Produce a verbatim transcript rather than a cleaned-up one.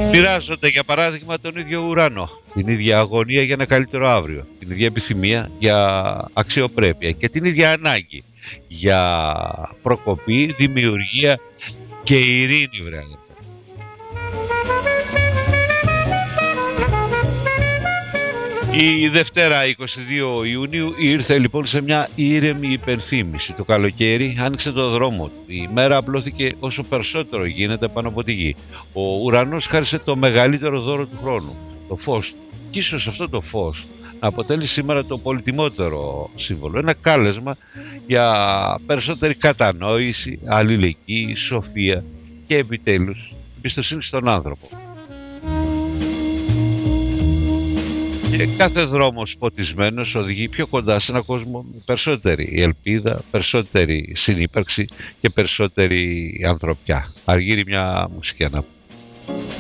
Μοιράζονται για παράδειγμα τον ίδιο ουρανό, την ίδια αγωνία για ένα καλύτερο αύριο, την ίδια επιθυμία για αξιοπρέπεια και την ίδια ανάγκη για προκοπή, δημιουργία και ειρήνη, βρε. Η Δευτέρα είκοσι δύο Ιουνίου ήρθε λοιπόν σε μια ήρεμη υπενθύμηση. Το καλοκαίρι άνοιξε το δρόμο του. Η μέρα απλώθηκε όσο περισσότερο γίνεται πάνω από τη γη. Ο ουρανός χάρισε το μεγαλύτερο δώρο του χρόνου, το φως. Και ίσως αυτό το φως να αποτελεί σήμερα το πολυτιμότερο σύμβολο. Ένα κάλεσμα για περισσότερη κατανόηση, αλληλεγγύη, σοφία και επιτέλους εμπιστοσύνη στον άνθρωπο. Και κάθε δρόμος φωτισμένος οδηγεί πιο κοντά σε έναν κόσμο με περισσότερη ελπίδα, περισσότερη συνύπαρξη και περισσότερη ανθρωπιά. Αργύρι μια μουσική ανάπτυξη.